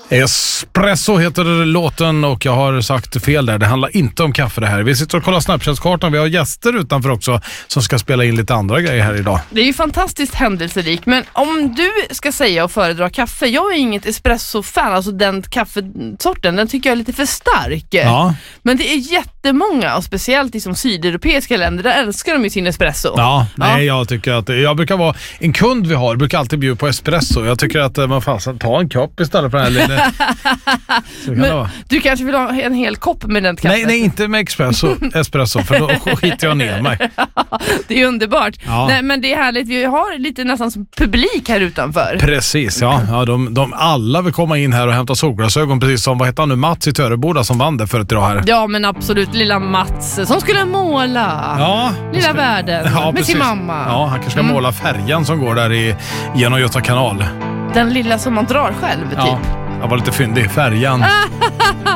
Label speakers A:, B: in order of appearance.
A: Espresso heter låten och jag har sagt fel där. Det handlar inte om kaffe det här. Vi sitter och kollar Snapchat-kartan. Vi har gäster utanför också som ska spela in lite andra grejer här idag.
B: Det är ju fantastiskt händelserikt. Men om du ska säga och föredra kaffe, jag är inget espresso-fan. Alltså den kaffesorten, den tycker jag är lite för stark.
A: Ja.
B: Men det är jättemånga, och speciellt i sydeuropeiska länder, där älskar de ju sin espresso.
A: Ja, nej, jag tycker att jag brukar vara en kund vi har, brukar alltid bjuda på espresso. Jag tycker att man fan ta en kopp istället för den här lilla.
B: Men du kanske vill ha en hel kopp med den kaffet?
A: Nej, inte med espresso för då skiter jag ner mig.
B: Det är underbart.
A: Ja.
B: Nej, men det är härligt. Vi har lite nästan som publik här utanför.
A: Precis, ja de alla vill komma in här och hämta solglasögon, precis som, vad heter han nu, Mats i Töreboda som vann det förut idag här.
B: Ja, men absolut, lilla Mats som skulle måla lilla världen med
A: precis.
B: sin mamma.
A: Ja, han kanske ska måla färjan som går där genom Göta kanal.
B: Den lilla som man drar själv, typ.
A: Jag var lite fyndig, färjan.